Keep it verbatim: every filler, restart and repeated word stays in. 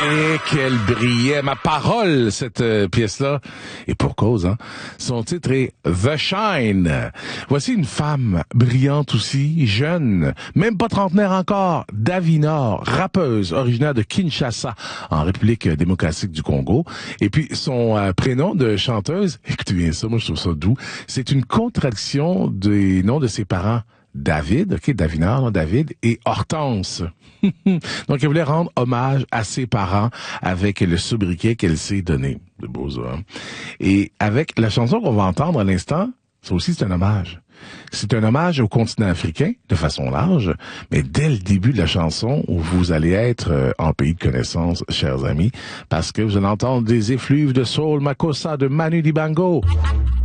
Et qu'elle brillait, ma parole, cette euh, pièce-là. Et pour cause, hein. Son titre est The Shine. Voici une femme brillante aussi, jeune, même pas trentenaire encore, Davina, rappeuse, originaire de Kinshasa, en République démocratique du Congo. Et puis, son euh, prénom de chanteuse, écoutez bien ça, moi je trouve ça doux, c'est une contraction des noms de ses parents. David, ok, Davina, non, David, et Hortense. Donc, elle voulait rendre hommage à ses parents avec le sobriquet qu'elle s'est donné. De beaux hommes. Et avec la chanson qu'on va entendre à l'instant, ça aussi c'est un hommage. C'est un hommage au continent africain, de façon large, mais dès le début de la chanson, où vous allez être en pays de connaissance, chers amis, parce que vous allez entendre des effluves de soul Makossa de Manu Dibango.